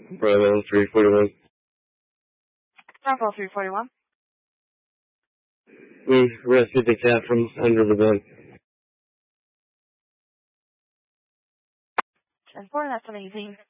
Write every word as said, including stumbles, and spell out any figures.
Bravo three forty-one. Bravo three forty-one. We rescued the cat from under the bed. ten four, that's amazing.